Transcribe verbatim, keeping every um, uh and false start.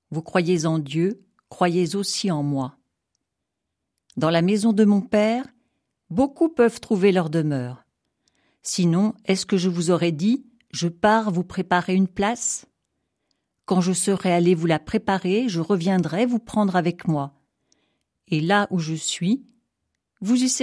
Vous croyez en Dieu, croyez aussi en moi. Dans la maison de mon Père, beaucoup peuvent trouver leur demeure. Sinon, est-ce que je vous aurais dit, je pars vous préparer une place ? Quand je serai allé vous la préparer, je reviendrai vous prendre avec moi. Et là où je suis, vous y serez